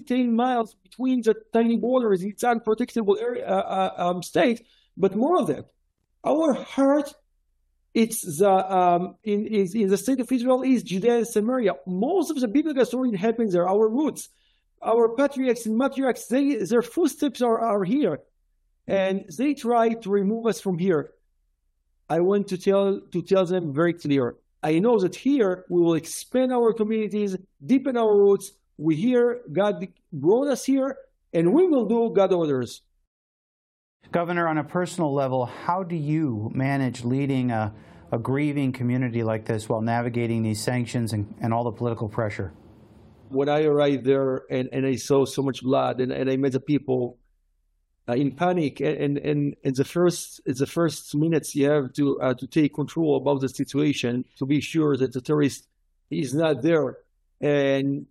10 miles between the tiny borders. It's an unprotectable area, state, but more of that. Our heart, it's in the state of Israel is Judea and Samaria. Most of the biblical story happens there. Our roots, our patriarchs and matriarchs, their footsteps are here, and they try to remove us from here. I want to tell them very clear. I know that here we will expand our communities, deepen our roots. We hear God brought us here, and we will do God orders. Governor, on a personal level, how do you manage leading a grieving community like this while navigating these sanctions and all the political pressure? When I arrived there and I saw so much blood and I met the people in panic, and the first minutes you have to take control about the situation to be sure that the terrorist is not there, and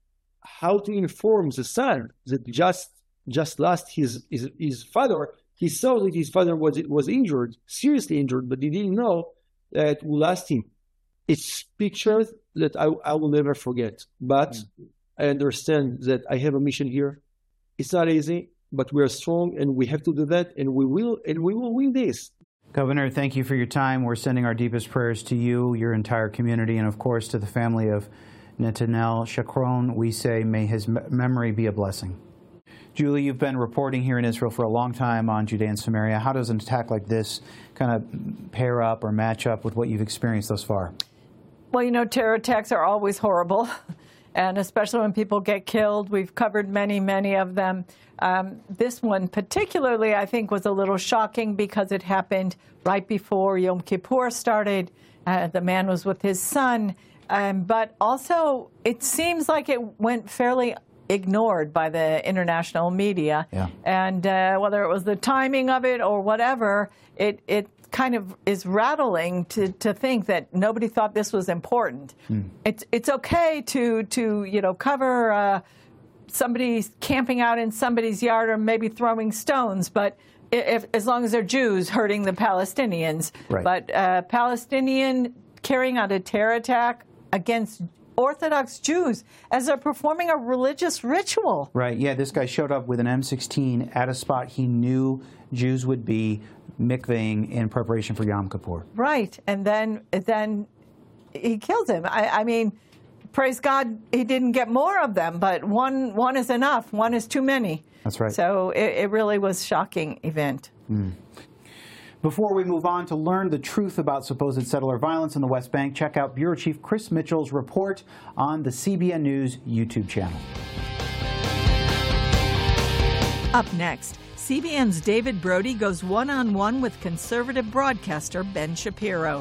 how to inform the son that just lost his father. He saw that his father was injured, seriously injured, but he didn't know that we lost him. It's pictures that I will never forget. But I understand that I have a mission here. It's not easy, but we are strong, and we have to do that, and we will win this. Governor, thank you for your time. We're sending our deepest prayers to you, your entire community, and of course to the family of Netanel Sharon. We say, may his memory be a blessing. Julie, you've been reporting here in Israel for a long time on Judea and Samaria. How does an attack like this kind of pair up or match up with what you've experienced thus far? Well, terror attacks are always horrible, and especially when people get killed. We've covered many of them. This one particularly, I think, was a little shocking because it happened right before Yom Kippur started. The man was with his son. But also, it seems like it went fairly ignored by the international media. Yeah. And whether it was the timing of it or whatever, it kind of is rattling to think that nobody thought this was important. It's okay to cover somebody camping out in somebody's yard or maybe throwing stones, but as long as they're Jews hurting the Palestinians. Right. But Palestinian carrying out a terror attack against Orthodox Jews as they're performing a religious ritual. Right, yeah, this guy showed up with an M16 at a spot he knew Jews would be mikvahing in preparation for Yom Kippur. Right, and then he kills him. I mean, praise God he didn't get more of them, but one is enough. One is too many. That's right. So it really was a shocking event. Before we move on to learn the truth about supposed settler violence in the West Bank, check out Bureau Chief Chris Mitchell's report on the CBN News YouTube channel. Up next, CBN's David Brody goes one-on-one with conservative broadcaster Ben Shapiro.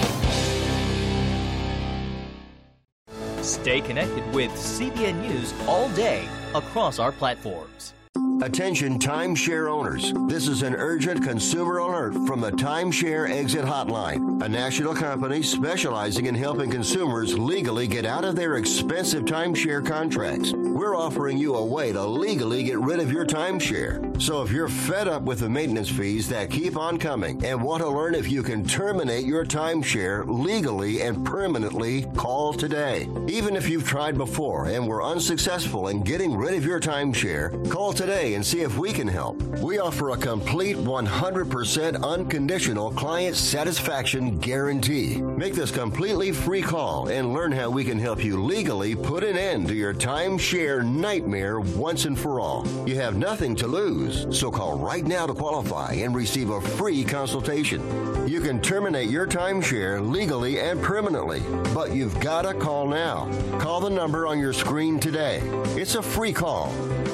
Stay connected with CBN News all day across our platforms. Attention timeshare owners. This is an urgent consumer alert from the Timeshare Exit Hotline, a national company specializing in helping consumers legally get out of their expensive timeshare contracts. We're offering you a way to legally get rid of your timeshare. So if you're fed up with the maintenance fees that keep on coming and want to learn if you can terminate your timeshare legally and permanently, call today. Even if you've tried before and were unsuccessful in getting rid of your timeshare, call today and see if we can help. We offer a complete 100% unconditional client satisfaction guarantee. Make this completely free call and learn how we can help you legally put an end to your timeshare nightmare once and for all. You have nothing to lose, so call right now to qualify and receive a free consultation. You can terminate your timeshare legally and permanently, but you've got to call now. Call the number on your screen today. It's a free call.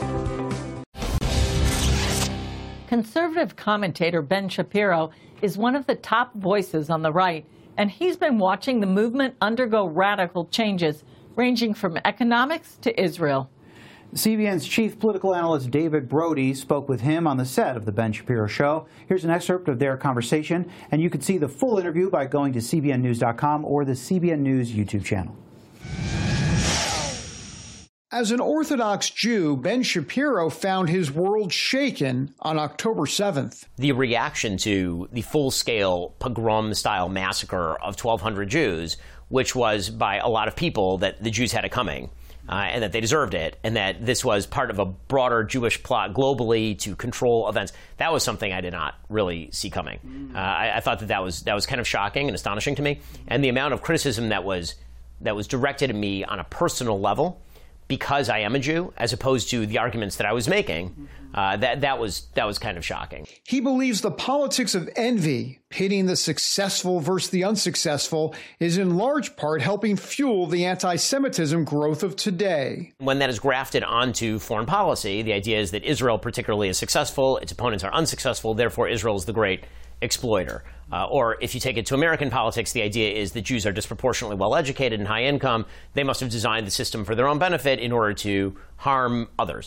Conservative commentator Ben Shapiro is one of the top voices on the right, and he's been watching the movement undergo radical changes, ranging from economics to Israel. CBN's chief political analyst David Brody spoke with him on the set of The Ben Shapiro Show. Here's an excerpt of their conversation, and you can see the full interview by going to cbnnews.com or the CBN News YouTube channel. As an Orthodox Jew, Ben Shapiro found his world shaken on October 7th. The reaction to the full-scale pogrom-style massacre of 1,200 Jews, which was by a lot of people that the Jews had it coming, and that they deserved it, and that this was part of a broader Jewish plot globally to control events. That was something I did not really see coming. I thought that was kind of shocking and astonishing to me, and the amount of criticism that was directed at me on a personal level, because I am a Jew, as opposed to the arguments that I was making, that was kind of shocking. He believes the politics of envy, pitting the successful versus the unsuccessful, is in large part helping fuel the anti-Semitism growth of today. When that is grafted onto foreign policy, the idea is that Israel particularly is successful, its opponents are unsuccessful, therefore Israel is the great exploiter. Or if you take it to American politics, the idea is that Jews are disproportionately well-educated and high income. They must have designed the system for their own benefit in order to harm others.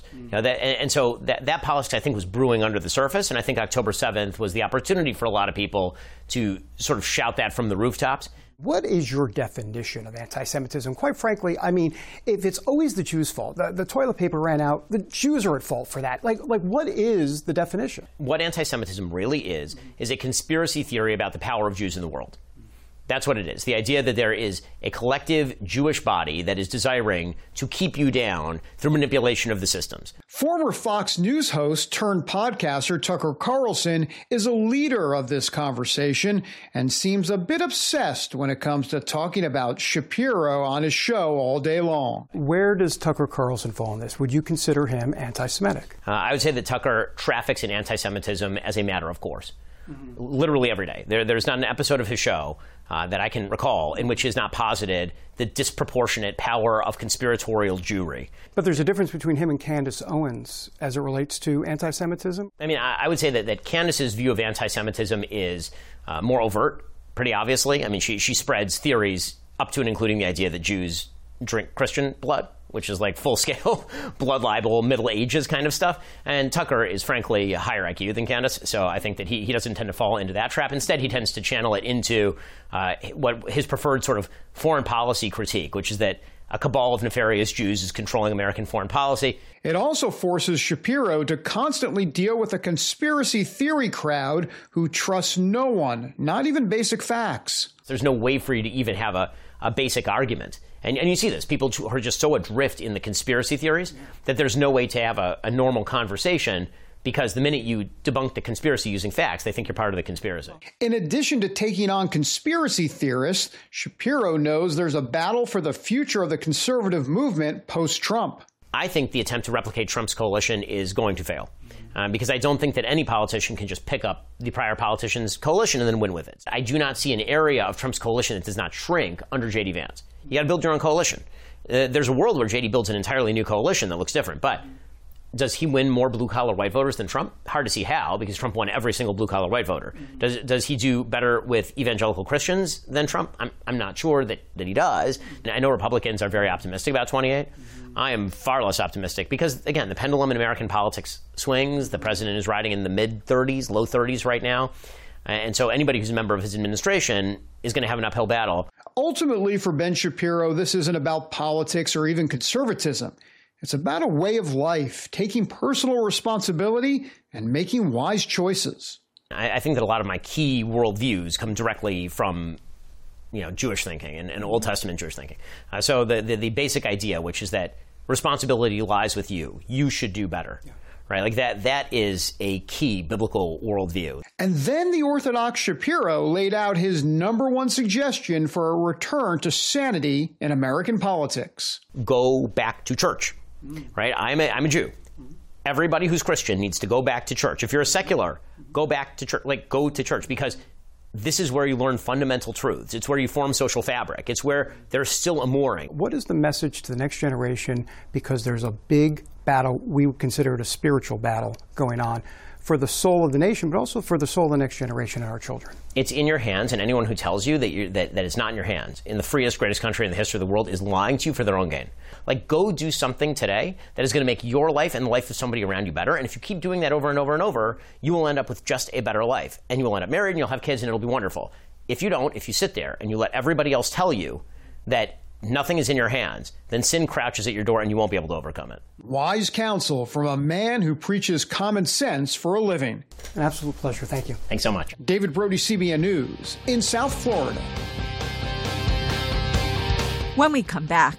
So that politics, I think, was brewing under the surface, and I think October 7th was the opportunity for a lot of people to sort of shout that from the rooftops. What is your definition of anti-Semitism? Quite frankly, I mean, if it's always the Jews' fault, the toilet paper ran out, the Jews are at fault for that. Like what is the definition? What anti-Semitism really is a conspiracy theory about the power of Jews in the world. That's what it is. The idea that there is a collective Jewish body that is desiring to keep you down through manipulation of the systems. Former Fox News host turned podcaster Tucker Carlson is a leader of this conversation and seems a bit obsessed when it comes to talking about Shapiro on his show all day long. Where does Tucker Carlson fall in this? Would you consider him anti-Semitic? I would say that Tucker traffics in anti-Semitism as a matter of course. Literally every day. There's not an episode of his show that I can recall in which he has not posited the disproportionate power of conspiratorial Jewry. But there's a difference between him and Candace Owens as it relates to anti-Semitism? I mean, I would say that Candace's view of anti-Semitism is more overt, pretty obviously. I mean, she spreads theories up to and including the idea that Jews drink Christian blood, which is like full-scale blood libel, Middle Ages kind of stuff. And Tucker is, frankly, a higher IQ than Candace, so I think that he doesn't tend to fall into that trap. Instead, he tends to channel it into what his preferred sort of foreign policy critique, which is that a cabal of nefarious Jews is controlling American foreign policy. It also forces Shapiro to constantly deal with a conspiracy theory crowd who trusts no one, not even basic facts. There's no way for you to even have a basic argument. And you see this. People are just so adrift in the conspiracy theories that there's no way to have a normal conversation, because the minute you debunk the conspiracy using facts, they think you're part of the conspiracy. In addition to taking on conspiracy theorists, Shapiro knows there's a battle for the future of the conservative movement post-Trump. I think the attempt to replicate Trump's coalition is going to fail. Because I don't think that any politician can just pick up the prior politician's coalition and then win with it. I do not see an area of Trump's coalition that does not shrink under J.D. Vance. You got to build your own coalition. There's a world where J.D. builds an entirely new coalition that looks different. But does he win more blue-collar white voters than Trump? Hard to see how, because Trump won every single blue-collar white voter. Does he do better with evangelical Christians than Trump? I'm not sure that he does. And I know Republicans are very optimistic about 28. I am far less optimistic because, again, the pendulum in American politics swings. The president is riding in the mid-30s, low 30s right now. And so anybody who's a member of his administration is going to have an uphill battle. Ultimately, for Ben Shapiro, this isn't about politics or even conservatism. It's about a way of life, taking personal responsibility and making wise choices. I think that a lot of my key worldviews come directly from Jewish thinking and Old Testament Jewish thinking. So the basic idea, which is that responsibility lies with you. You should do better. Yeah. Right? Like that is a key biblical worldview. And then the Orthodox Shapiro laid out his number one suggestion for a return to sanity in American politics. Go back to church. Right? I'm a Jew. Everybody who's Christian needs to go back to church. If you're a secular, go back to church. Go to church, because this is where you learn fundamental truths. It's where you form social fabric. It's where there's still a mooring. What is the message to the next generation? Because there's a big battle, we would consider it a spiritual battle going on, for the soul of the nation, but also for the soul of the next generation and our children. It's in your hands, and anyone who tells you that it's not in your hands, in the freest, greatest country in the history of the world, is lying to you for their own gain. Go do something today that is going to make your life and the life of somebody around you better. And if you keep doing that over and over and over, you will end up with just a better life. And you will end up married and you'll have kids and it'll be wonderful. If you don't, if you sit there and you let everybody else tell you that nothing is in your hands, then sin crouches at your door and you won't be able to overcome it. Wise counsel from a man who preaches common sense for a living. An absolute pleasure. Thank you. Thanks so much. David Brody, CBN News, in South Florida. When we come back,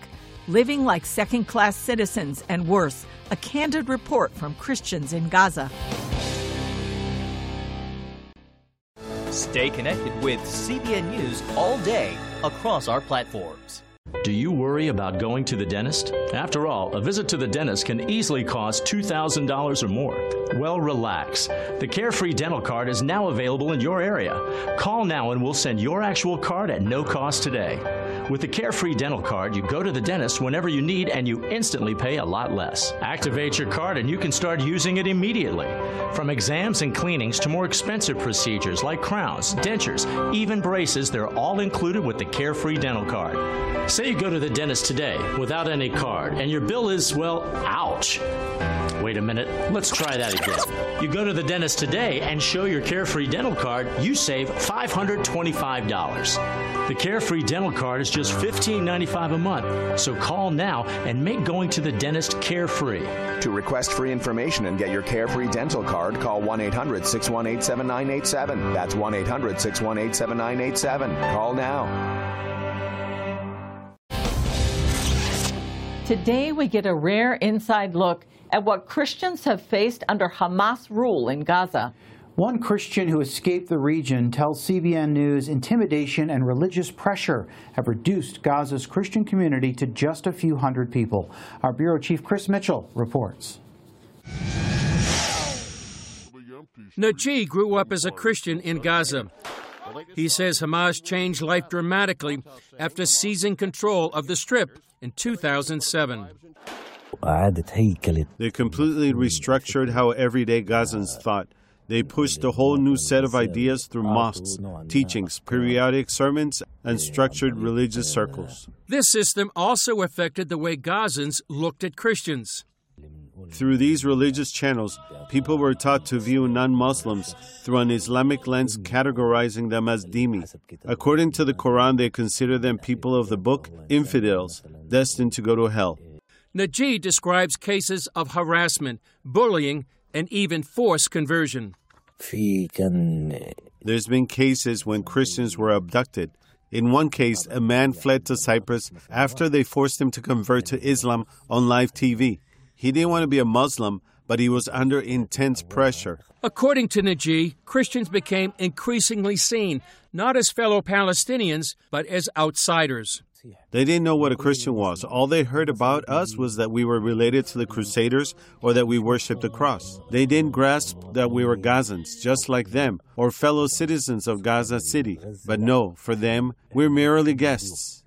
living like second-class citizens and worse. A candid report from Christians in Gaza. Stay connected with CBN News all day across our platforms. Do you worry about going to the dentist? After all, a visit to the dentist can easily cost $2,000 or more. Well, relax. The Carefree Dental Card is now available in your area. Call now and we'll send your actual card at no cost today. With the Carefree Dental Card, you go to the dentist whenever you need and you instantly pay a lot less. Activate your card and you can start using it immediately. From exams and cleanings to more expensive procedures like crowns, dentures, even braces, they're all included with the Carefree Dental Card. Say you go to the dentist today without any card and your bill is, well, ouch. Wait a minute, let's try that again. You go to the dentist today and show your Carefree Dental Card, you save $525. The Carefree Dental Card is just $15.95 a month, so call now and make going to the dentist carefree. To request free information and get your Carefree Dental Card, call 1-800-618-7987. That's 1-800-618-7987. Call now. Today, we get a rare inside look at what Christians have faced under Hamas rule in Gaza. One Christian who escaped the region tells CBN News intimidation and religious pressure have reduced Gaza's Christian community to just a few hundred people. Our Bureau Chief Chris Mitchell reports. Najee grew up as a Christian in Gaza. He says Hamas changed life dramatically after seizing control of the Strip in 2007. They completely restructured how everyday Gazans thought. They pushed a whole new set of ideas through mosques, teachings, periodic sermons, and structured religious circles. This system also affected the way Gazans looked at Christians. Through these religious channels, people were taught to view non-Muslims through an Islamic lens, categorizing them as dhimmi. According to the Quran, they consider them people of the book, infidels, destined to go to hell. Najee describes cases of harassment, bullying, and even forced conversion. There's been cases when Christians were abducted. In one case, a man fled to Cyprus after they forced him to convert to Islam on live TV. He didn't want to be a Muslim, but he was under intense pressure. According to Najee, Christians became increasingly seen, not as fellow Palestinians, but as outsiders. They didn't know what a Christian was. All they heard about us was that we were related to the Crusaders or that we worshipped the cross. They didn't grasp that we were Gazans, just like them, or fellow citizens of Gaza City. But no, for them, we're merely guests.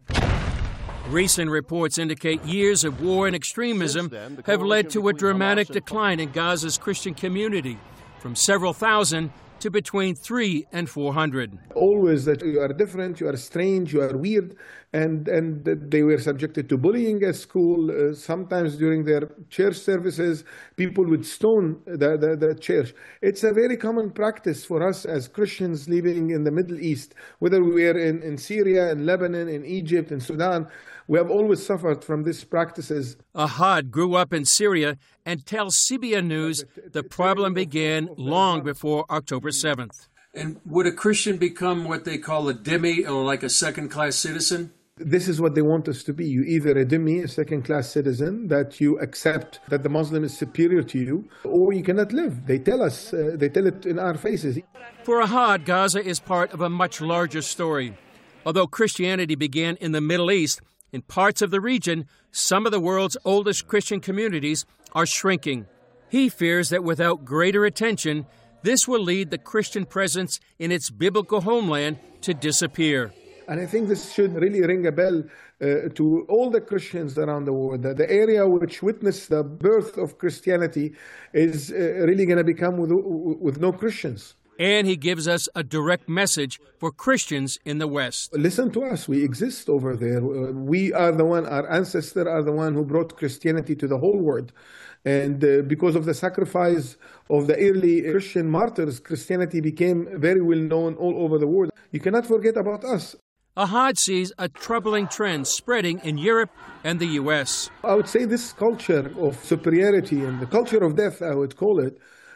Recent reports indicate years of war and extremism have led to a dramatic decline in Gaza's Christian community, from several thousand to between 300 and 400. Always that you are different, you are strange, you are weird, and they were subjected to bullying at school. Sometimes during their church services, people would stone the church. It's a very common practice for us as Christians living in the Middle East, whether we are in Syria, in Lebanon, in Egypt, in Sudan. We have always suffered from these practices. Ahad grew up in Syria and tells CBN News the problem began long before October 7th. And would a Christian become what they call a dhimmi, or like a second-class citizen? This is what they want us to be. You either a dhimmi, a second-class citizen, that you accept that the Muslim is superior to you, or you cannot live. They tell us, they tell it in our faces. For Ahad, Gaza is part of a much larger story. Although Christianity began in the Middle East, in parts of the region, some of the world's oldest Christian communities are shrinking. He fears that without greater attention, this will lead the Christian presence in its biblical homeland to disappear. And I think this should really ring a bell to all the Christians around the world, that the area which witnessed the birth of Christianity is really going to become with no Christians. And he gives us a direct message for Christians in the West. Listen to us. We exist over there. We are the one, our ancestors are the one who brought Christianity to the whole world. And because of the sacrifice of the early Christian martyrs, Christianity became very well known all over the world. You cannot forget about us. Ahad sees a troubling trend spreading in Europe and the U.S. I would say this culture of superiority and the culture of death, I would call it,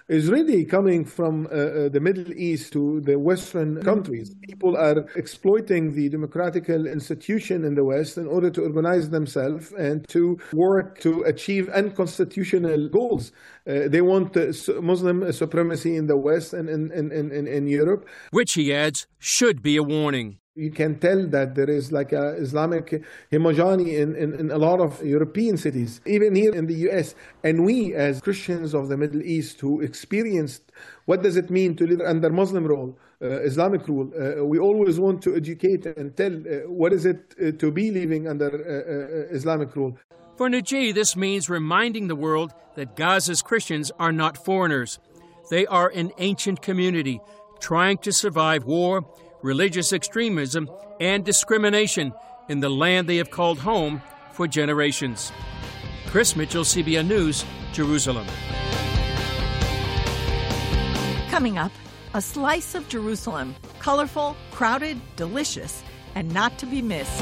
is really coming from the Middle East to the Western countries. People are exploiting the democratical institution in the West in order to organize themselves and to work to achieve unconstitutional goals. They want Muslim supremacy in the West and in Europe. Which, he adds, should be a warning. You can tell that there is like a Islamic homogeneity in a lot of European cities, even here in the US. And we, as Christians of the Middle East who experienced what does it mean to live under Muslim rule, Islamic rule, we always want to educate and tell what is it to be living under Islamic rule. For Najee, this means reminding the world that Gaza's Christians are not foreigners. They are an ancient community trying to survive war, religious extremism, and discrimination in the land they have called home for generations. Chris Mitchell, CBN News, Jerusalem. Coming up, a slice of Jerusalem. Colorful, crowded, delicious, and not to be missed.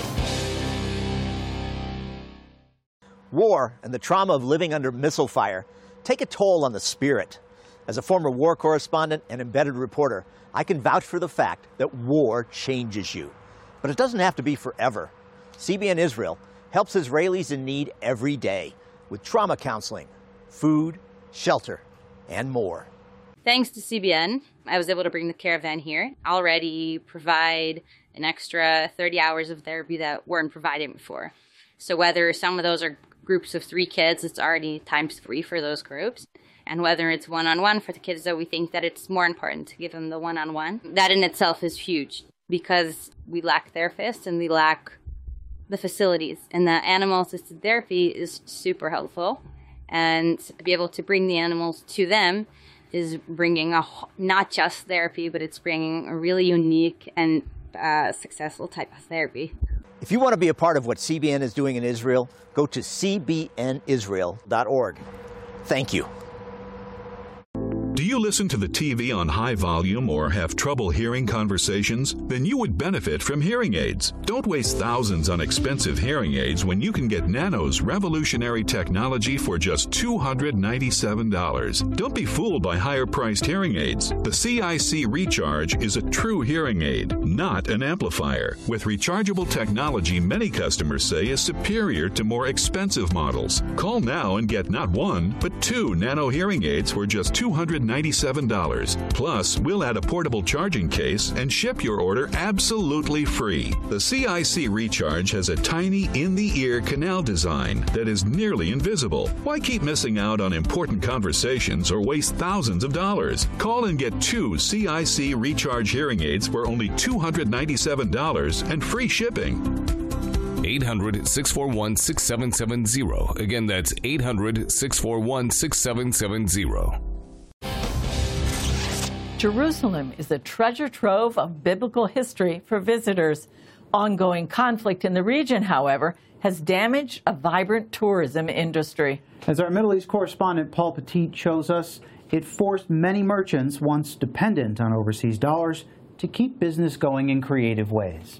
War and the trauma of living under missile fire take a toll on the spirit. As a former war correspondent and embedded reporter, I can vouch for the fact that war changes you. But it doesn't have to be forever. CBN Israel helps Israelis in need every day with trauma counseling, food, shelter, and more. Thanks to CBN, I was able to bring the caravan here. Already provide an extra 30 hours of therapy that weren't provided before. So whether some of those are groups of 3 kids, it's already times 3 for those groups. And whether it's one-on-one for the kids, that we think that it's more important to give them the one-on-one. That in itself is huge because we lack therapists and we lack the facilities. And the animal-assisted therapy is super helpful. And to be able to bring the animals to them is bringing not just therapy, but it's bringing a really unique and successful type of therapy. If you want to be a part of what CBN is doing in Israel, go to cbnisrael.org. Thank you. Do you listen to the TV on high volume or have trouble hearing conversations? Then you would benefit from hearing aids. Don't waste thousands on expensive hearing aids when you can get Nano's revolutionary technology for just $297. Don't be fooled by higher-priced hearing aids. The CIC Recharge is a true hearing aid, not an amplifier. With rechargeable technology many customers say is superior to more expensive models. Call now and get not 1, but 2 Nano hearing aids for just $297. Plus, we'll add a portable charging case and ship your order absolutely free. The CIC Recharge has a tiny in-the-ear canal design that is nearly invisible. Why keep missing out on important conversations or waste thousands of dollars? Call and get 2 CIC Recharge hearing aids for only $297 and free shipping. 800-641-6770. Again, that's 800-641-6770. Jerusalem is a treasure trove of biblical history for visitors. Ongoing conflict in the region, however, has damaged a vibrant tourism industry. As our Middle East correspondent Paul Petit shows us, it forced many merchants once dependent on overseas dollars to keep business going in creative ways.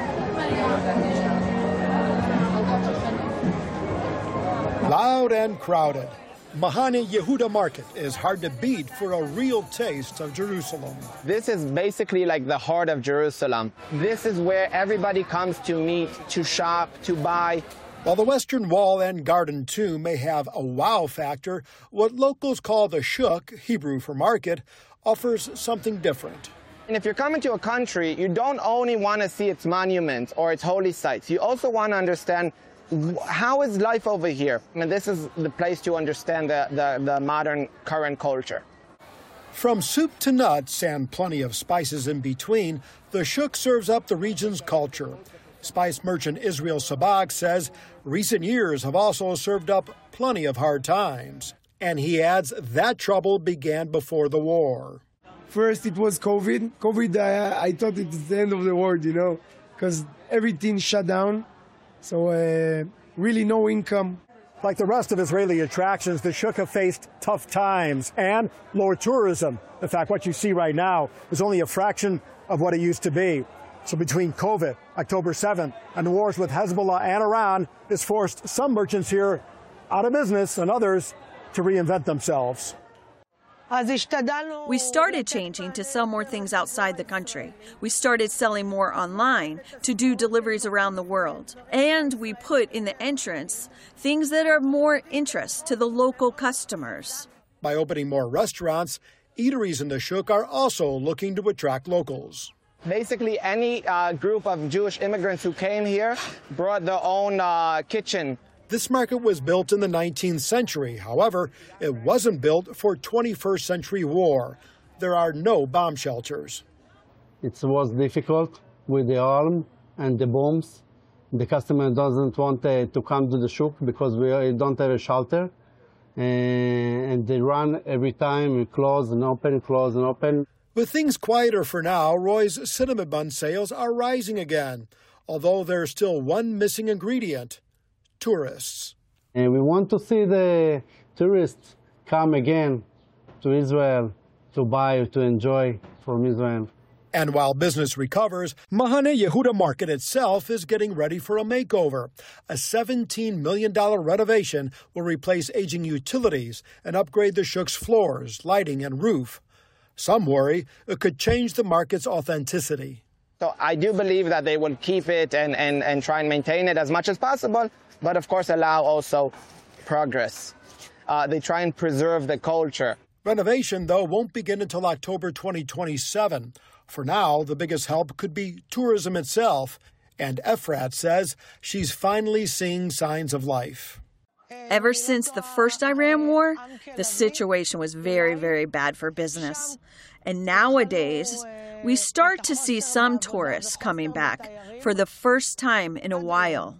Loud and crowded, Mahane Yehuda Market is hard to beat for a real taste of Jerusalem. This is basically like the heart of Jerusalem. This is where everybody comes to meet, to shop, to buy. While the Western Wall and Garden Tomb may have a wow factor, what locals call the shuk, Hebrew for market, offers something different. And if you're coming to a country, you don't only want to see its monuments or its holy sites. You also want to understand how is life over here? I mean, this is the place to understand the modern current culture. From soup to nuts and plenty of spices in between, the shuk serves up the region's culture. Spice merchant Israel Sabag says recent years have also served up plenty of hard times. And he adds that trouble began before the war. First, it was COVID. I thought it was the end of the world, because everything shut down. So really no income. Like the rest of Israeli attractions, the shuk have faced tough times and lower tourism. In fact, what you see right now is only a fraction of what it used to be. So between COVID, October 7th, and the wars with Hezbollah and Iran, it's forced some merchants here out of business and others to reinvent themselves. We started changing to sell more things outside the country. We started selling more online to do deliveries around the world. And we put in the entrance things that are more interest to the local customers. By opening more restaurants, eateries in the Shuk are also looking to attract locals. Basically, any group of Jewish immigrants who came here brought their own kitchen. This market was built in the 19th century. However, it wasn't built for 21st century war. There are no bomb shelters. It was difficult with the alarm and the bombs. The customer doesn't want to come to the shuk because we don't have a shelter. And they run every time, we close and open, close and open. With things quieter for now, Roy's cinnamon bun sales are rising again, although there's still one missing ingredient: tourists. And we want to see the tourists come again to Israel to buy, to enjoy from Israel. And while business recovers, Mahane Yehuda Market itself is getting ready for a makeover. A $17 million renovation will replace aging utilities and upgrade the shuk's floors, lighting, and roof. Some worry it could change the market's authenticity. So I do believe that they will keep it and try and maintain it as much as possible, but of course allow also progress. They try and preserve the culture. Renovation, though, won't begin until October 2027. For now, the biggest help could be tourism itself, and Efrat says she's finally seeing signs of life. Ever since the first Iran war, the situation was very, very bad for business. And nowadays, we start to see some tourists coming back for the first time in a while.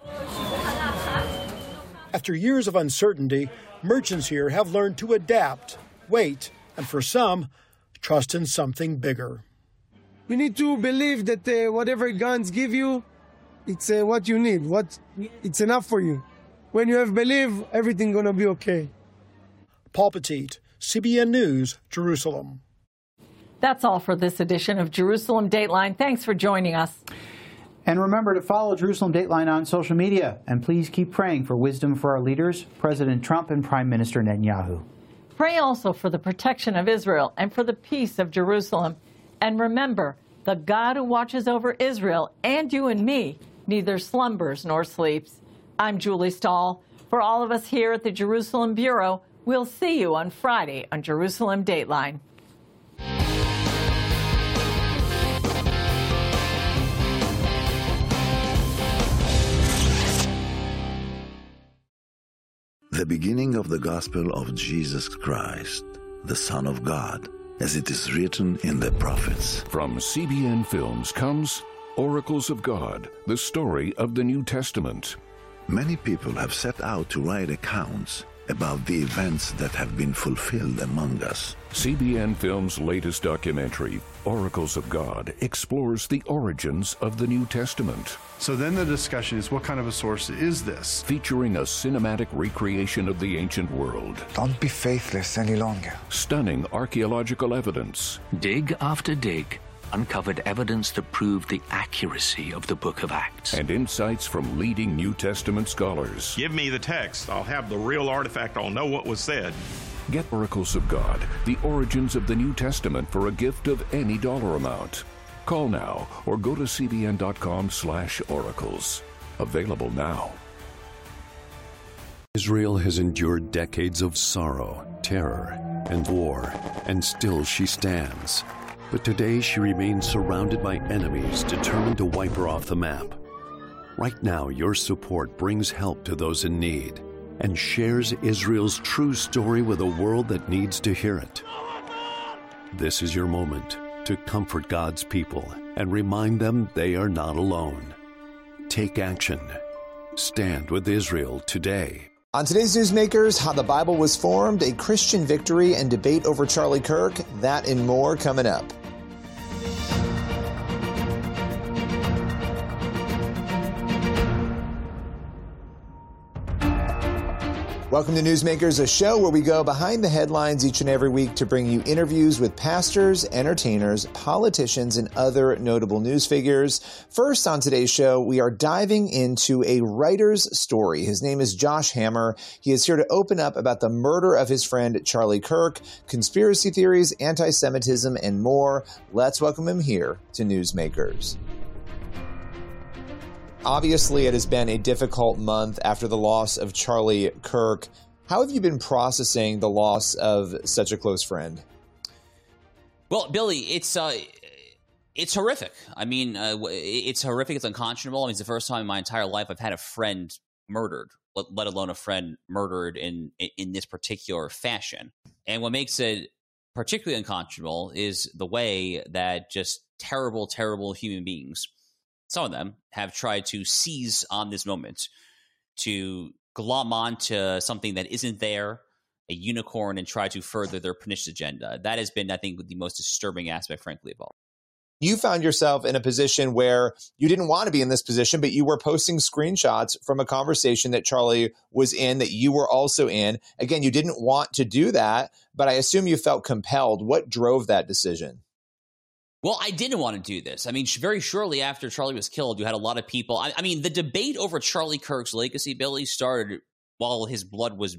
After years of uncertainty, merchants here have learned to adapt, wait, and for some, trust in something bigger. You need to believe that whatever guns give you, it's what you need. It's enough for you. When you have belief, everything's going to be okay. Paul Petit, CBN News, Jerusalem. That's all for this edition of Jerusalem Dateline. Thanks for joining us. And remember to follow Jerusalem Dateline on social media. And please keep praying for wisdom for our leaders, President Trump and Prime Minister Netanyahu. Pray also for the protection of Israel and for the peace of Jerusalem. And remember, the God who watches over Israel and you and me neither slumbers nor sleeps. I'm Julie Stahl. For all of us here at the Jerusalem Bureau, we'll see you on Friday on Jerusalem Dateline. The beginning of the gospel of Jesus Christ, the Son of God, as it is written in the prophets. From CBN Films comes Oracles of God, the story of the New Testament. Many people have set out to write accounts about the events that have been fulfilled among us. CBN Films' latest documentary, Oracles of God, explores the origins of the New Testament. So then the discussion is, what kind of a source is this? Featuring a cinematic recreation of the ancient world. Don't be faithless any longer. Stunning archaeological evidence. Dig after dig uncovered evidence that proved the accuracy of the book of Acts. And insights from leading New Testament scholars. Give me the text. I'll have the real artifact. I'll know what was said. Get Oracles of God, the origins of the New Testament for a gift of any dollar amount. Call now or go to cbn.com/oracles. Available now. Israel has endured decades of sorrow, terror, and war, and still she stands. But today she remains surrounded by enemies determined to wipe her off the map. Right now, your support brings help to those in need and shares Israel's true story with a world that needs to hear it. This is your moment to comfort God's people and remind them they are not alone. Take action. Stand with Israel today. On today's Newsmakers, how the Bible was formed, a Christian victory, and debate over Charlie Kirk. That and more coming up. Welcome to Newsmakers, a show where we go behind the headlines each and every week to bring you interviews with pastors, entertainers, politicians, and other notable news figures. First on today's show, we are diving into a writer's story. His name is Josh Hammer. He is here to open up about the murder of his friend Charlie Kirk, conspiracy theories, anti-Semitism, and more. Let's welcome him here to Newsmakers. Obviously, it has been a difficult month after the loss of Charlie Kirk. How have you been processing the loss of such a close friend? Well, Billy, it's horrific. I mean, it's horrific. It's unconscionable. I mean, it's the first time in my entire life I've had a friend murdered, let alone a friend murdered in this particular fashion. And what makes it particularly unconscionable is the way that just terrible, terrible human beings, some of them, have tried to seize on this moment to glom onto something that isn't there, a unicorn, and try to further their pernicious agenda. That has been, I think, the most disturbing aspect, frankly, of all. You found yourself in a position where you didn't want to be in this position, but you were posting screenshots from a conversation that Charlie was in, that you were also in. Again, you didn't want to do that, but I assume you felt compelled. What drove that decision? Well, I didn't want to do this. I mean, very shortly after Charlie was killed, you had a lot of people. I mean, the debate over Charlie Kirk's legacy, Billy, started while his blood was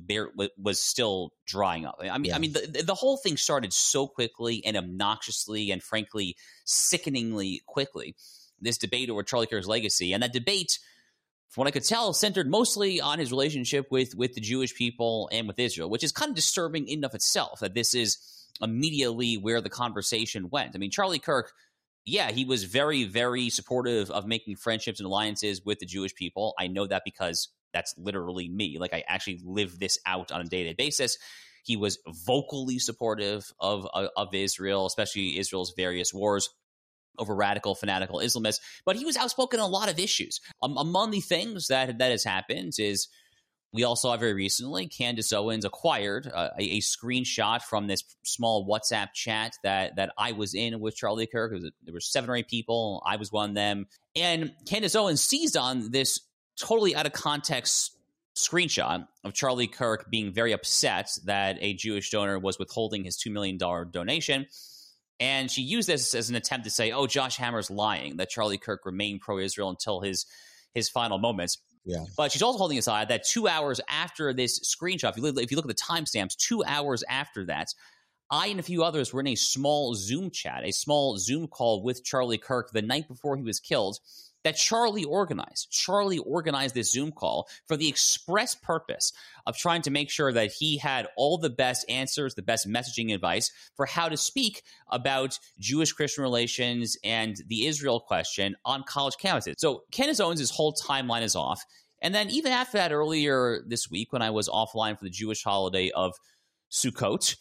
still drying up. I mean, the whole thing started so quickly and obnoxiously and frankly sickeningly quickly. This debate over Charlie Kirk's legacy, and that debate, from what I could tell, centered mostly on his relationship with the Jewish people and with Israel, which is kind of disturbing in and of itself. That this is immediately where the conversation went. I mean, Charlie Kirk, yeah, he was very, very supportive of making friendships and alliances with the Jewish people. I know that because that's literally me. Like, I actually live this out on a day-to-day basis. He was vocally supportive of Israel, especially Israel's various wars over radical, fanatical Islamists. But he was outspoken on a lot of issues. Among the things that has happened is, we all saw very recently, Candace Owens acquired a screenshot from this small WhatsApp chat that I was in with Charlie Kirk. There were 7 or 8 people. I was one of them. And Candace Owens seized on this totally out of context screenshot of Charlie Kirk being very upset that a Jewish donor was withholding his $2 million donation. And she used this as an attempt to say, oh, Josh Hammer's lying, that Charlie Kirk remained pro-Israel until his final moments. Yeah. But she's also holding aside that 2 hours after this screenshot, if you look at the timestamps, 2 hours after that, I and a few others were in a small Zoom chat, a small Zoom call with Charlie Kirk the night before he was killed, that Charlie organized. Charlie organized this Zoom call for the express purpose of trying to make sure that he had all the best answers, the best messaging advice for how to speak about Jewish-Christian relations and the Israel question on college campuses. So Candace Owens' whole timeline is off. And then even after that, earlier this week, when I was offline for the Jewish holiday of Sukkot,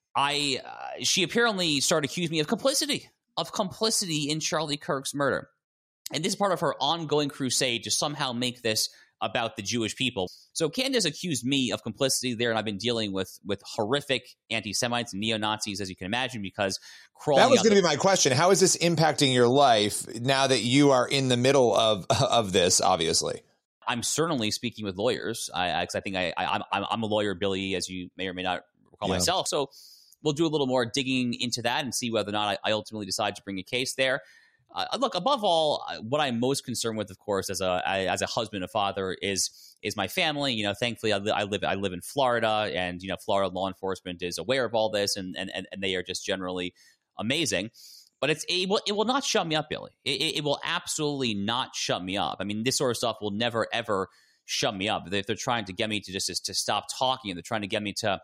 she apparently started accusing me of complicity in Charlie Kirk's murder. And this is part of her ongoing crusade to somehow make this about the Jewish people. So Candace accused me of complicity there, and I've been dealing with horrific anti-Semites and neo-Nazis, as you can imagine, because crawling... That was going to be my question. How is this impacting your life now that you are in the middle of this, obviously? I'm certainly speaking with lawyers, because I think I'm a lawyer, Billy, as you may or may not recall myself. So we'll do a little more digging into that and see whether or not I ultimately decide to bring a case there. Look, above all, what I'm most concerned with, of course, as a husband and father, is my family. You know, thankfully, I live in Florida, and Florida law enforcement is aware of all this, and they are just generally amazing. But it will not shut me up, Billy. It will absolutely not shut me up. I mean, this sort of stuff will never ever shut me up. If they're trying to get me to stop talking, and they're trying to get me to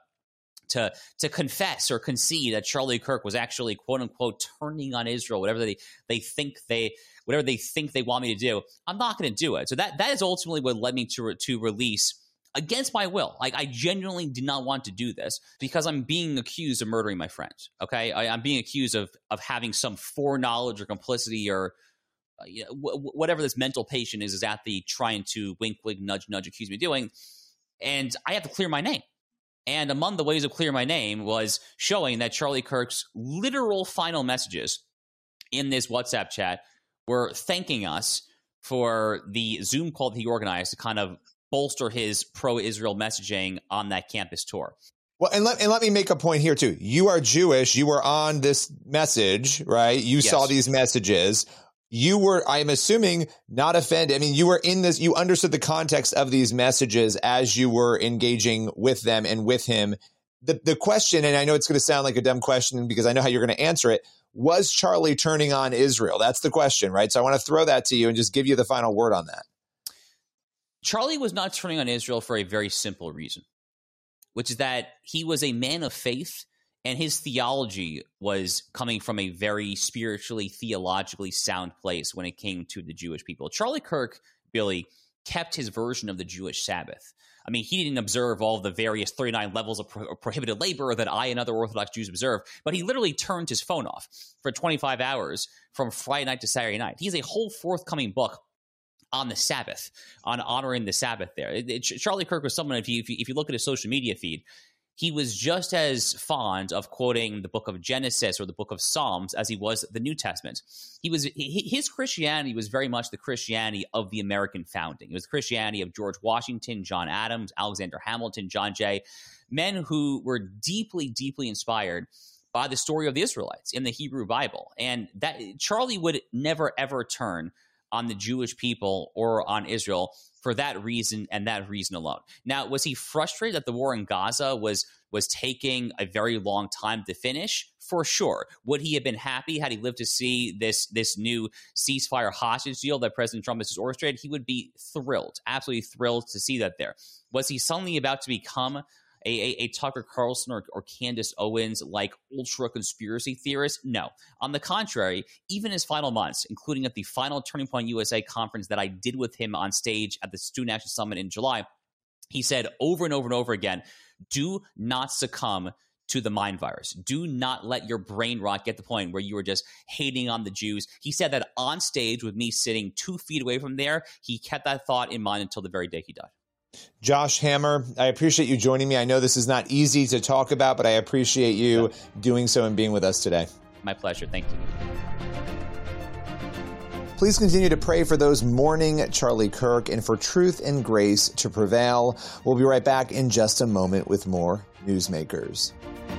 confess or concede that Charlie Kirk was actually, quote unquote, turning on Israel, whatever they think they want me to do, I'm not going to do it. So that is ultimately what led me to release, against my will. Like, I genuinely did not want to do this because I'm being accused of murdering my friend. Okay, I'm being accused of having some foreknowledge or complicity or whatever this mental patient is at the trying to wink, wink, nudge, nudge, accuse me of doing, and I have to clear my name. And among the ways of clearing my name was showing that Charlie Kirk's literal final messages in this WhatsApp chat were thanking us for the Zoom call that he organized to kind of bolster his pro-Israel messaging on that campus tour. Well, and let me make a point here too. You are Jewish. You were on this message, right? You saw these messages. You were, I'm assuming, not offended. I mean, you were in this, you understood the context of these messages as you were engaging with them and with him. The question, and I know it's going to sound like a dumb question because I know how you're going to answer it, was Charlie turning on Israel? That's the question, right? So I want to throw that to you and just give you the final word on that. Charlie was not turning on Israel for a very simple reason, which is that he was a man of faith and his theology was coming from a very spiritually, theologically sound place when it came to the Jewish people. Charlie Kirk, Billy, kept his version of the Jewish Sabbath. I mean, he didn't observe all of the various 39 levels of prohibited labor that I and other Orthodox Jews observe, but he literally turned his phone off for 25 hours from Friday night to Saturday night. He has a whole forthcoming book on the Sabbath, on honoring the Sabbath there. Charlie Kirk was someone, if you look at his social media feed, he was just as fond of quoting the book of Genesis or the book of Psalms as he was the New Testament. His Christianity was very much the Christianity of the American founding. It was the Christianity of George Washington, John Adams, Alexander Hamilton, John Jay, men who were deeply, deeply inspired by the story of the Israelites in the Hebrew Bible. And that Charlie would never, ever turn on the Jewish people or on Israel for that reason and that reason alone. Now, was he frustrated that the war in Gaza was taking a very long time to finish? For sure. Would he have been happy had he lived to see this new ceasefire hostage deal that President Trump has just orchestrated? He would be thrilled, absolutely thrilled to see that there. Was he suddenly about to become a Tucker Carlson or Candace Owens like ultra conspiracy theorist? No. On the contrary, even his final months, including at the final Turning Point USA conference that I did with him on stage at the Student Action Summit in July, he said over and over and over again, do not succumb to the mind virus. Do not let your brain rot get to the point where you are just hating on the Jews. He said that on stage with me sitting 2 feet away from there. He kept that thought in mind until the very day he died. Josh Hammer, I appreciate you joining me. I know this is not easy to talk about, but I appreciate you doing so and being with us today. My pleasure. Thank you. Please continue to pray for those mourning Charlie Kirk and for truth and grace to prevail. We'll be right back in just a moment with more Newsmakers.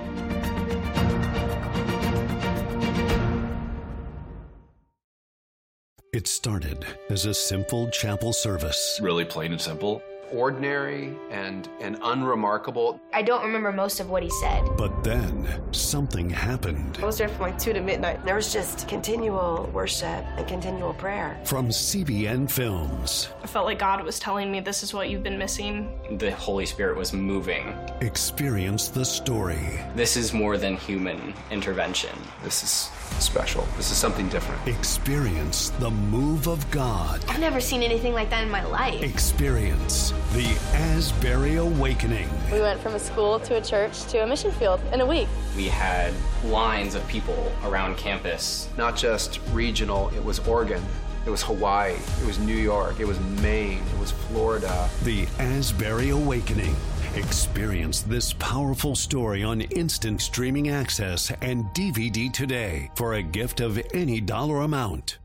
It started as a simple chapel service. Really plain and simple. Ordinary and unremarkable. I don't remember most of what he said. But then something happened. I was there from like 2 to midnight. There was just continual worship and continual prayer. From CBN Films. I felt like God was telling me this is what you've been missing. The Holy Spirit was moving. Experience the story. This is more than human intervention. This is special. This is something different. Experience the move of God. I've never seen anything like that in my life. Experience the Asbury Awakening. We went from a school to a church to a mission field in a week. We had lines of people around campus. Not just regional, it was Oregon, it was Hawaii, it was New York, it was Maine, it was Florida. The Asbury Awakening. Experience this powerful story on instant streaming access and DVD today for a gift of any dollar amount.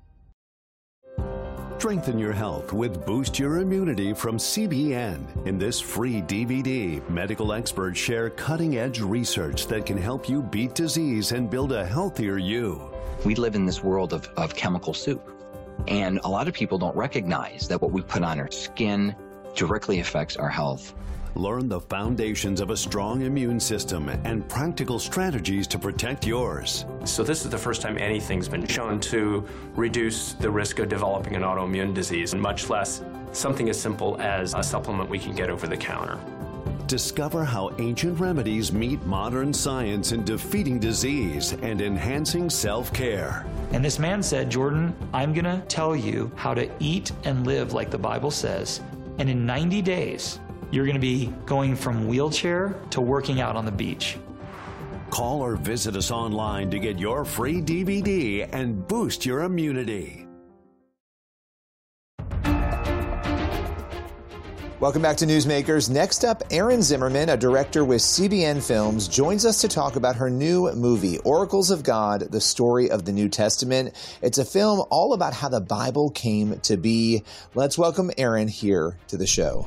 Strengthen your health with Boost Your Immunity from CBN. In this free DVD, medical experts share cutting-edge research that can help you beat disease and build a healthier you. We live in this world of chemical soup, and a lot of people don't recognize that what we put on our skin directly affects our health. Learn the foundations of a strong immune system and practical strategies to protect yours. So this is the first time anything's been shown to reduce the risk of developing an autoimmune disease, much less something as simple as a supplement we can get over the counter. Discover how ancient remedies meet modern science in defeating disease and enhancing self-care. And this man said, Jordan, I'm going to tell you how to eat and live like the Bible says. And in 90 days, you're going to be going from wheelchair to working out on the beach. Call or visit us online to get your free DVD and boost your immunity. Welcome back to Newsmakers. Next up, Erin Zimmerman, a director with CBN Films, joins us to talk about her new movie, Oracles of God, the story of the New Testament. It's a film all about how the Bible came to be. Let's welcome Erin here to the show.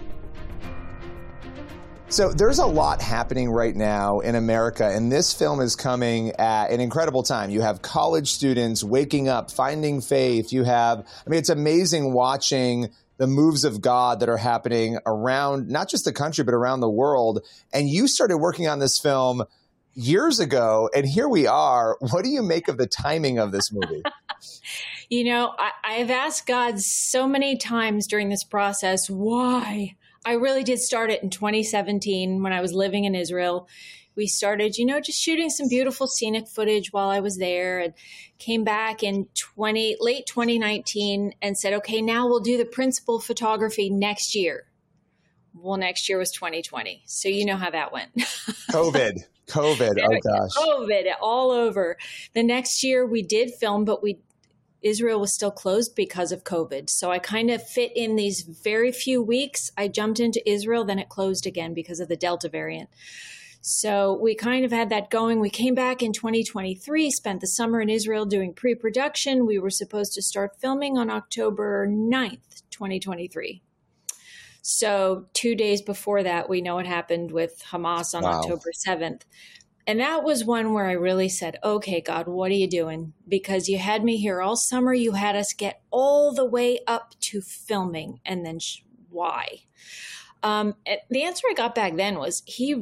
So there's a lot happening right now in America, and this film is coming at an incredible time. You have college students waking up, finding faith. It's amazing watching the moves of God that are happening around not just the country, but around the world. And you started working on this film years ago, and here we are. What do you make of the timing of this movie? You know, I've asked God so many times during this process, why? I really did start it in 2017 when I was living in Israel. We started, just shooting some beautiful scenic footage while I was there, and came back in late 2019 and said, okay, now we'll do the principal photography next year. Well, next year was 2020. So you know how that went. COVID. Oh, gosh. COVID all over. The next year we did film, but Israel was still closed because of COVID. So I kind of fit in these very few weeks. I jumped into Israel, then it closed again because of the Delta variant. So we kind of had that going. We came back in 2023, spent the summer in Israel doing pre-production. We were supposed to start filming on October 9th, 2023. So 2 days before that, we know what happened with Hamas on October 7th. And that was one where I really said, okay, God, what are you doing? Because you had me here all summer. You had us get all the way up to filming. And then why? The answer I got back then was,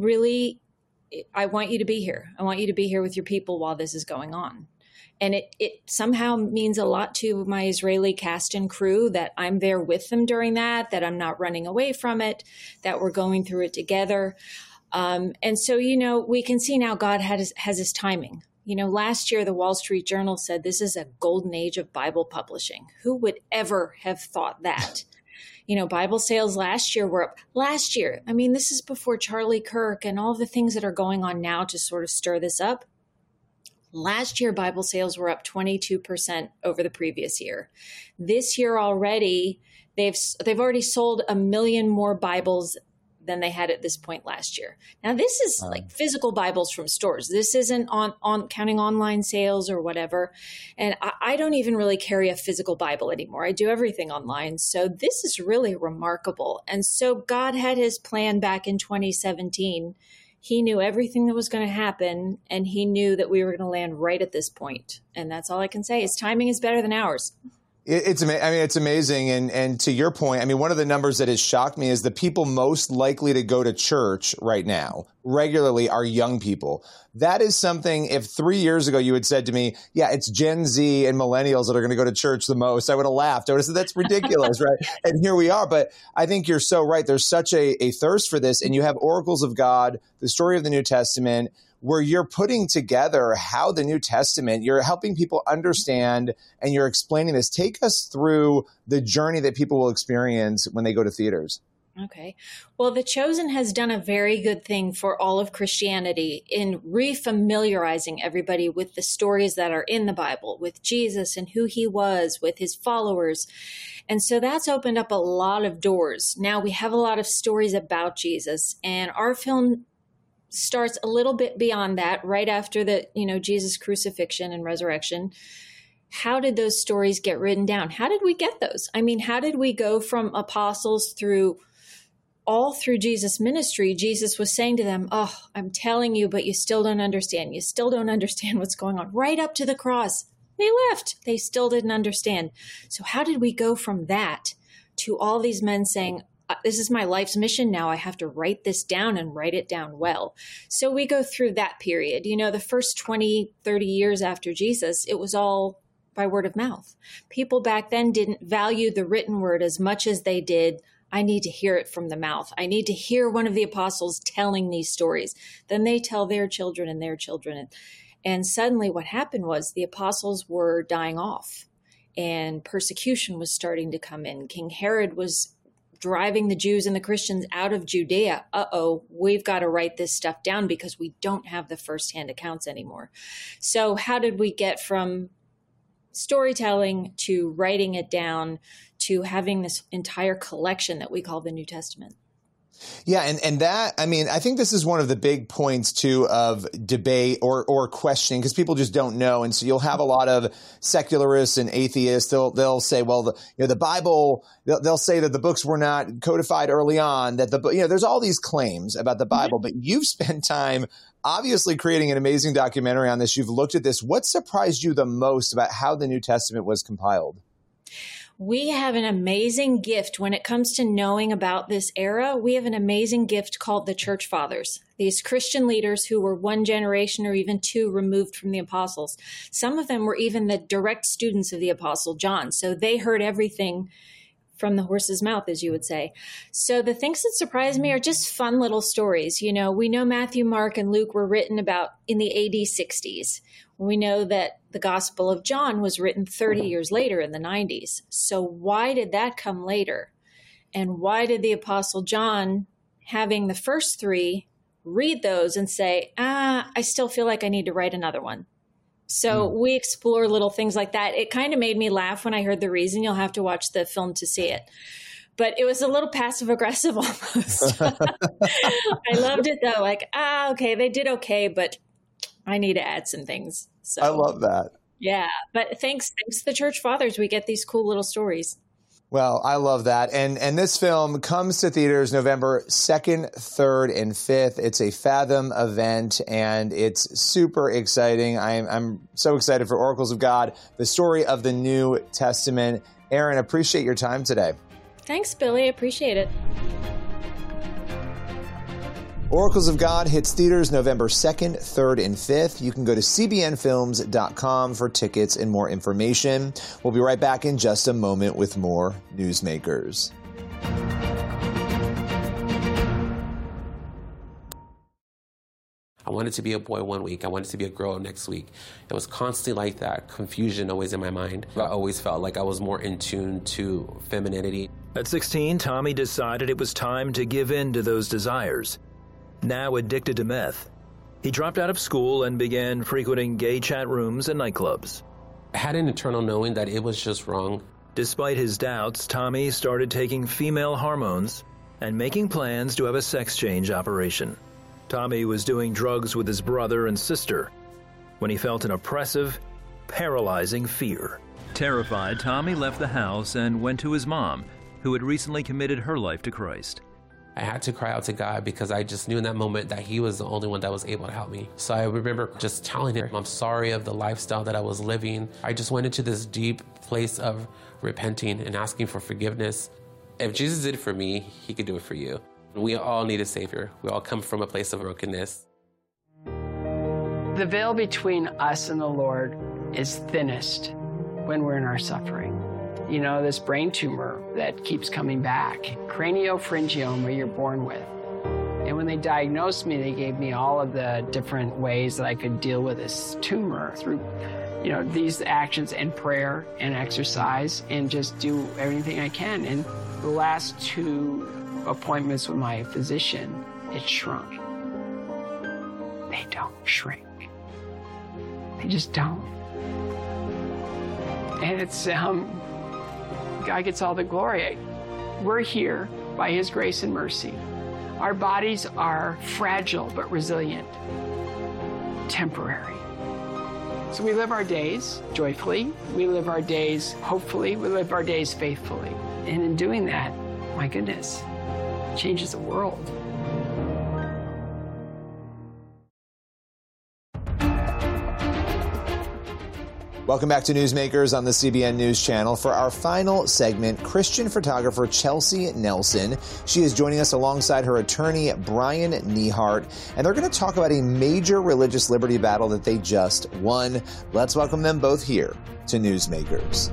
I want you to be here. I want you to be here with your people while this is going on. And it somehow means a lot to my Israeli cast and crew that I'm there with them during that I'm not running away from it, that we're going through it together. And so, we can see now God has his timing. Last year, the Wall Street Journal said this is a golden age of Bible publishing. Who would ever have thought that? Bible sales last year were up. Last year, this is before Charlie Kirk and all the things that are going on now to sort of stir this up. Last year, Bible sales were up 22% over the previous year. This year already, they've already sold 1 million more Bibles than they had at this point last year. Now, this is like physical Bibles from stores. This isn't on counting online sales or whatever. And I don't even really carry a physical Bible anymore. I do everything online. So this is really remarkable. And so God had his plan back in 2017. He knew everything that was going to happen, and he knew that we were going to land right at this point. And that's all I can say. His timing is better than ours. It's amazing. And to your point, one of the numbers that has shocked me is the people most likely to go to church right now regularly are young people. That is something, if 3 years ago you had said to me, yeah, it's Gen Z and millennials that are going to go to church the most, I would have laughed. I would have said, that's ridiculous, right? And here we are. But I think you're so right. There's such a thirst for this. And you have Oracles of God, the story of the New Testament, where you're putting together how the New Testament, you're helping people understand, and you're explaining this. Take us through the journey that people will experience when they go to theaters. Okay. Well, The Chosen has done a very good thing for all of Christianity in refamiliarizing everybody with the stories that are in the Bible, with Jesus and who he was, with his followers. And so that's opened up a lot of doors. Now we have a lot of stories about Jesus, and our film starts a little bit beyond that, right after the, Jesus' crucifixion and resurrection. How did those stories get written down? How did we get those? How did we go from apostles all through Jesus' ministry? Jesus was saying to them, oh, I'm telling you, but you still don't understand. You still don't understand what's going on. Right up to the cross. They left. They still didn't understand. So how did we go from that to all these men saying, this is my life's mission now. I have to write this down and write it down well. So we go through that period. The first 20, 30 years after Jesus, it was all by word of mouth. People back then didn't value the written word as much as they did, I need to hear it from the mouth. I need to hear one of the apostles telling these stories. Then they tell their children and their children. And suddenly what happened was the apostles were dying off and persecution was starting to come in. King Herod was driving the Jews and the Christians out of Judea. We've got to write this stuff down because we don't have the firsthand accounts anymore. So how did we get from storytelling to writing it down to having this entire collection that we call the New Testament. Yeah, and that, I mean, I think this is one of the big points, too, of debate or questioning, because people just don't know. And so you'll have a lot of secularists and atheists. They'll say, well, the Bible, they'll say that the books were not codified early on, that there's all these claims about the Bible. But you've spent time obviously creating an amazing documentary on this. You've looked at this. What surprised you the most about how the New Testament was compiled? We have an amazing gift when it comes to knowing about this era. We have an amazing gift called the Church Fathers, these Christian leaders who were one generation or even two removed from the apostles. Some of them were even the direct students of the Apostle John. So they heard everything from the horse's mouth, as you would say. So the things that surprised me are just fun little stories. We know Matthew, Mark, and Luke were written about in the AD 60s. We know that the Gospel of John was written 30 years later in the 90s. So why did that come later? And why did the Apostle John, having the first three, read those and say, I still feel like I need to write another one? So we explore little things like that. It kind of made me laugh when I heard the reason. You'll have to watch the film to see it. But it was a little passive aggressive almost. I loved it though. Like, okay, they did okay, but I need to add some things. So I love that. Yeah. But thanks to the Church Fathers, we get these cool little stories. Well, I love that. And this film comes to theaters November 2nd, 3rd, and 5th. It's a Fathom event, and it's super exciting. I'm so excited for Oracles of God, the story of the New Testament. Erin, appreciate your time today. Thanks, Billy. Appreciate it. Oracles of God hits theaters November 2nd, 3rd, and 5th. You can go to cbnfilms.com for tickets and more information. We'll be right back in just a moment with more Newsmakers. I wanted to be a boy one week. I wanted to be a girl next week. It was constantly like that, confusion always in my mind. I always felt like I was more in tune to femininity. At 16, Tommy decided it was time to give in to those desires. Now addicted to meth, he dropped out of school and began frequenting gay chat rooms and nightclubs. I had an internal knowing that it was just wrong. Despite his doubts, Tommy started taking female hormones and making plans to have a sex change operation. Tommy was doing drugs with his brother and sister when he felt an oppressive, paralyzing fear. Terrified, Tommy left the house and went to his mom, who had recently committed her life to Christ. I had to cry out to God because I just knew in that moment that He was the only one that was able to help me. So I remember just telling Him, I'm sorry of the lifestyle that I was living. I just went into this deep place of repenting and asking for forgiveness. If Jesus did it for me, He could do it for you. We all need a Savior. We all come from a place of brokenness. The veil between us and the Lord is thinnest when we're in our suffering. This brain tumor that keeps coming back, craniopharyngioma you're born with. And when they diagnosed me, they gave me all of the different ways that I could deal with this tumor through, these actions and prayer and exercise and just do everything I can. And the last 2 appointments with my physician, it shrunk. They don't shrink. They just don't. And it's, God gets all the glory. We're here by His grace and mercy. Our bodies are fragile but resilient, temporary. So we live our days joyfully. We live our days hopefully. We live our days faithfully. And in doing that, my goodness, it changes the world. Welcome back to Newsmakers on the CBN News Channel. For our final segment, Christian photographer Chelsea Nelson. She is joining us alongside her attorney, Brian Nehart, and they're going to talk about a major religious liberty battle that they just won. Let's welcome them both here to Newsmakers.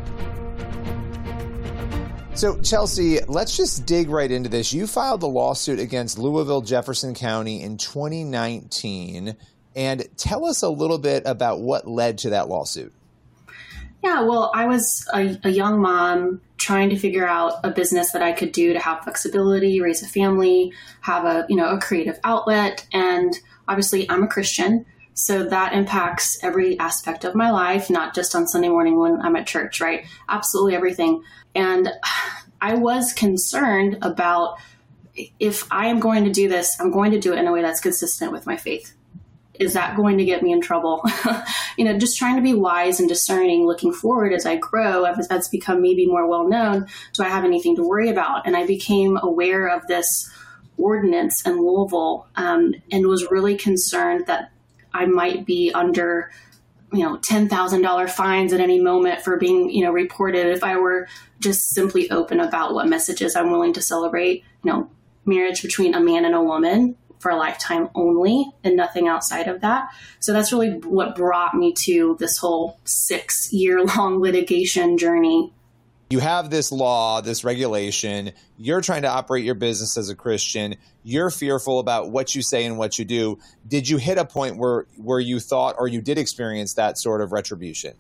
So, Chelsea, let's just dig right into this. You filed a lawsuit against Louisville, Jefferson County in 2019, and tell us a little bit about what led to that lawsuit. Yeah, well, I was a young mom trying to figure out a business that I could do to have flexibility, raise a family, have a creative outlet. And obviously I'm a Christian. So that impacts every aspect of my life, not just on Sunday morning when I'm at church, right? Absolutely everything. And I was concerned about, if I am going to do this, I'm going to do it in a way that's consistent with my faith. Is that going to get me in trouble? Just trying to be wise and discerning looking forward as I grow, as that's become maybe more well known. Do I have anything to worry about? And I became aware of this ordinance in Louisville, and was really concerned that I might be under, $10,000 fines at any moment for being, reported if I were just simply open about what messages I'm willing to celebrate, marriage between a man and a woman for a lifetime only and nothing outside of that. So that's really what brought me to this whole 6-year-long litigation journey. You have this law, this regulation. You're trying to operate your business as a Christian. You're fearful about what you say and what you do. Did you hit a point where you thought, or you did experience that sort of retribution?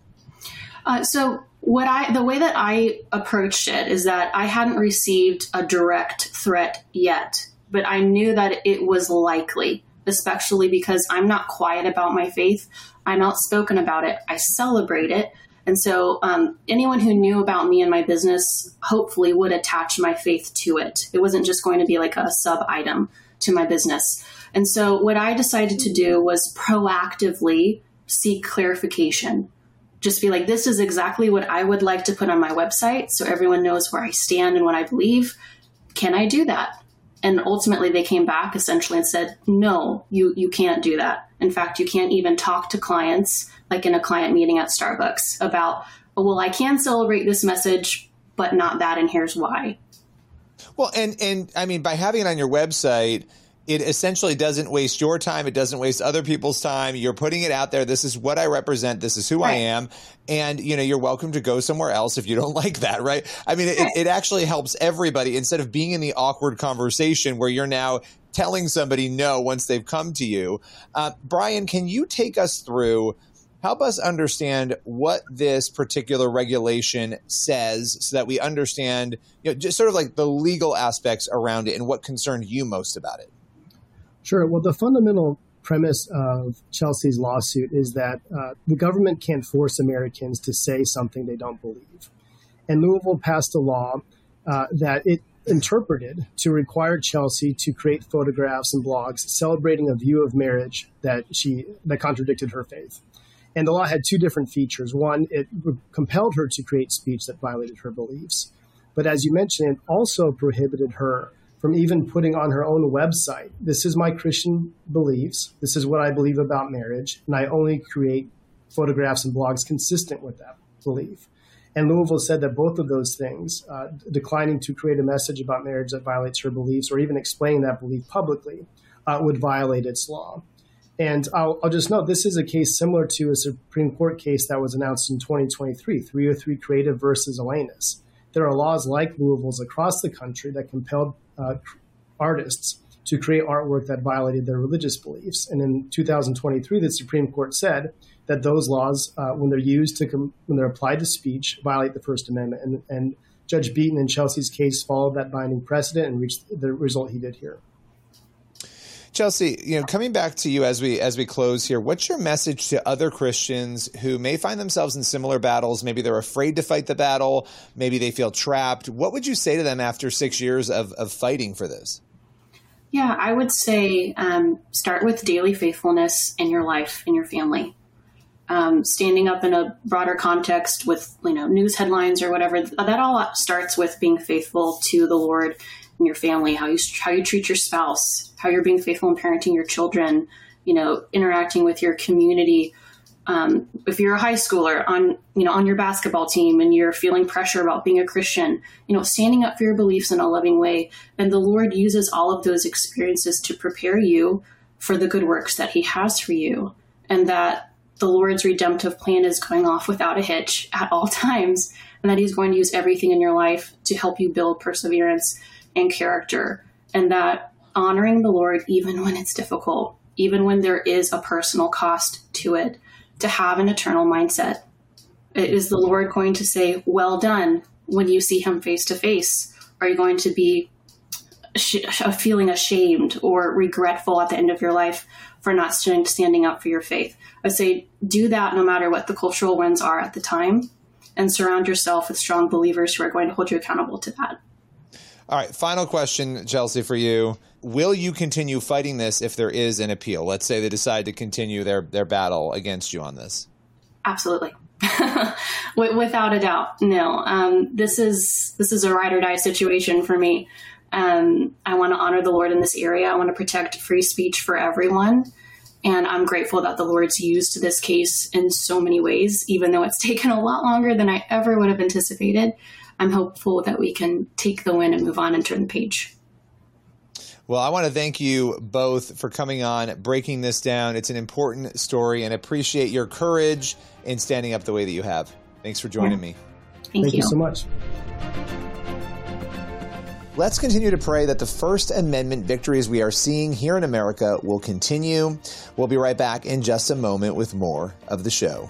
So the way that I approached it is that I hadn't received a direct threat yet, but I knew that it was likely, especially because I'm not quiet about my faith. I'm outspoken about it. I celebrate it. And so anyone who knew about me and my business hopefully would attach my faith to it. It wasn't just going to be like a sub item to my business. And so what I decided to do was proactively seek clarification. Just be like, this is exactly what I would like to put on my website so everyone knows where I stand and what I believe. Can I do that? And ultimately they came back essentially and said, no, you can't do that. In fact, you can't even talk to clients like in a client meeting at Starbucks about, well, I can celebrate this message, but not that, and here's why. Well, and I mean, by having it on your website, it essentially doesn't waste your time. It doesn't waste other people's time. You're putting it out there. This is what I represent. This is who I am. And, you're welcome to go somewhere else if you don't like that, right? I mean, it actually helps everybody instead of being in the awkward conversation where you're now telling somebody no once they've come to you. Brian, can you take us through, help us understand what this particular regulation says so that we understand, just sort of like the legal aspects around it and what concerned you most about it? Sure. Well, the fundamental premise of Chelsea's lawsuit is that the government can't force Americans to say something they don't believe. And Louisville passed a law that it interpreted to require Chelsea to create photographs and blogs celebrating a view of marriage that contradicted her faith. And the law had two different features. One, it compelled her to create speech that violated her beliefs. But as you mentioned, it also prohibited her from even putting on her own website, this is my Christian beliefs, this is what I believe about marriage, and I only create photographs and blogs consistent with that belief. And Louisville said that both of those things, declining to create a message about marriage that violates her beliefs or even explain that belief publicly, would violate its law. And I'll just note, this is a case similar to a Supreme Court case that was announced in 2023, 303 Creative versus Elenis. There are laws like Louisville's across the country that compelled artists to create artwork that violated their religious beliefs. And in 2023, the Supreme Court said that those laws, when they're used when they're applied to speech, violate the First Amendment. And Judge Beaton in Chelsea's case followed that binding precedent and reached the result he did here. Chelsea, coming back to you as we close here, what's your message to other Christians who may find themselves in similar battles? Maybe they're afraid to fight the battle. Maybe they feel trapped. What would you say to them after 6 years of fighting for this? Yeah, I would say start with daily faithfulness in your life, in your family. Standing up in a broader context with news headlines or whatever, that all starts with being faithful to the Lord and your family, how you treat your spouse, how you're being faithful in parenting your children, interacting with your community. If you're a high schooler on your basketball team and you're feeling pressure about being a Christian, standing up for your beliefs in a loving way. And the Lord uses all of those experiences to prepare you for the good works that he has for you. And that the Lord's redemptive plan is going off without a hitch at all times. And that he's going to use everything in your life to help you build perseverance and character. And that honoring the Lord, even when it's difficult, even when there is a personal cost to it, to have an eternal mindset. Is the Lord going to say, well done, when you see him face to face? Are you going to be feeling ashamed or regretful at the end of your life? for not standing up for your faith. I say do that no matter what the cultural winds are at the time, and surround yourself with strong believers who are going to hold you accountable to that. All right, final question, Chelsea, for you. Will you continue fighting this if there is an appeal? Let's say they decide to continue their battle against you on this. Absolutely. Without a doubt, no. This is a ride or die situation for me. I want to honor the Lord in this area. I want to protect free speech for everyone. And I'm grateful that the Lord's used this case in so many ways, even though it's taken a lot longer than I ever would have anticipated. I'm hopeful that we can take the win and move on and turn the page. Well, I want to thank you both for coming on, breaking this down. It's an important story, and appreciate your courage in standing up the way that you have. Thanks for joining me. Thank you so much. Let's continue to pray that the First Amendment victories we are seeing here in America will continue. We'll be right back in just a moment with more of the show.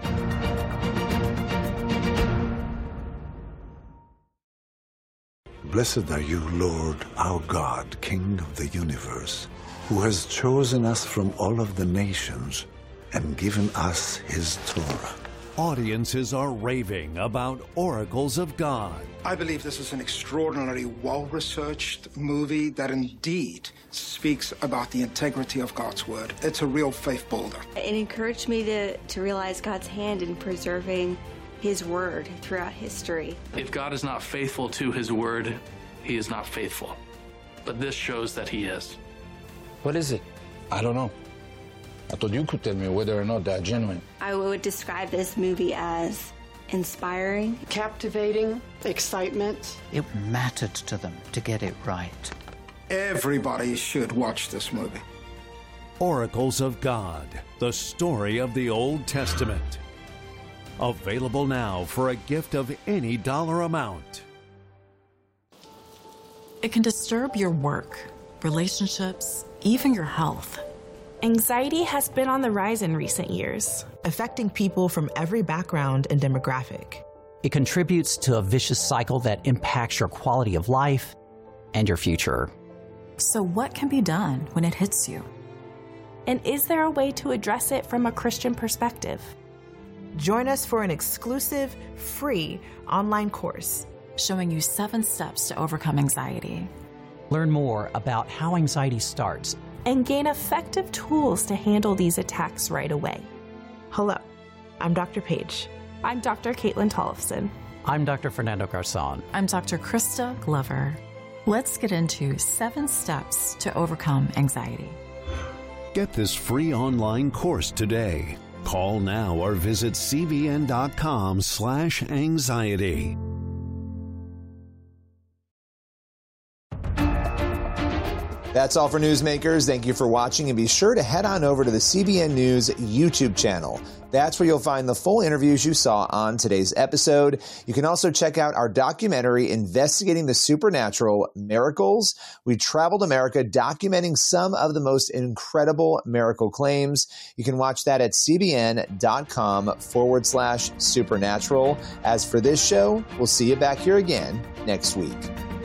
Blessed are you, Lord, our God, King of the universe, who has chosen us from all of the nations and given us his Torah. Audiences are raving about Oracles of God. I believe this is an extraordinarily well-researched movie that indeed speaks about the integrity of God's word. It's a real faith builder. It encouraged me to realize God's hand in preserving his word throughout history. If God is not faithful to his word, he is not faithful. But this shows that he is. What is it? I don't know. I thought you could tell me whether or not they're genuine. I would describe this movie as inspiring, captivating, excitement. It mattered to them to get it right. Everybody should watch this movie. Oracles of God, the story of the Old Testament. Available now for a gift of any dollar amount. It can disturb your work, relationships, even your health. Anxiety has been on the rise in recent years, affecting people from every background and demographic. It contributes to a vicious cycle that impacts your quality of life and your future. So what can be done when it hits you? And is there a way to address it from a Christian perspective? Join us for an exclusive, free online course showing you 7 steps to overcome anxiety. Learn more about how anxiety starts and gain effective tools to handle these attacks right away. Hello, I'm Dr. Paige. I'm Dr. Caitlin Tollefson. I'm Dr. Fernando Garzon. I'm Dr. Krista Glover. Let's get into 7 steps to overcome anxiety. Get this free online course today. Call now or visit cbn.com/anxiety. That's all for Newsmakers. Thank you for watching, and be sure to head on over to the CBN News YouTube channel. That's where you'll find the full interviews you saw on today's episode. You can also check out our documentary investigating the supernatural miracles. We traveled America documenting some of the most incredible miracle claims. You can watch that at cbn.com/supernatural. As for this show, we'll see you back here again next week.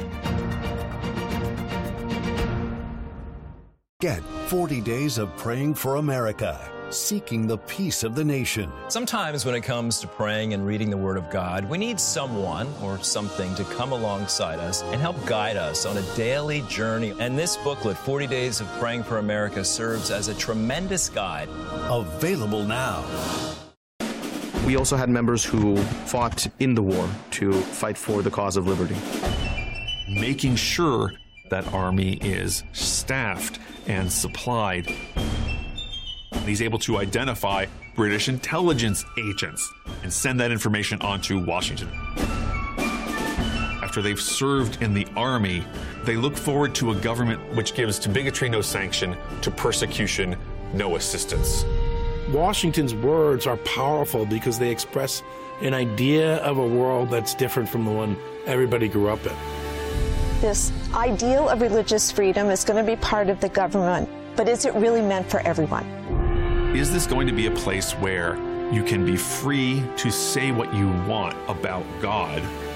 Get 40 days of praying for America, seeking the peace of the nation. Sometimes when it comes to praying and reading the Word of God, we need someone or something to come alongside us and help guide us on a daily journey. And this booklet, 40 Days of Praying for America, serves as a tremendous guide. Available now. We also had members who fought in the war to fight for the cause of liberty. Making sure that Army is staffed and supplied. He's able to identify British intelligence agents and send that information on to Washington. After they've served in the Army, they look forward to a government which gives to bigotry no sanction, to persecution no assistance. Washington's words are powerful because they express an idea of a world that's different from the one everybody grew up in. This ideal of religious freedom is going to be part of the government, but is it really meant for everyone? Is this going to be a place where you can be free to say what you want about God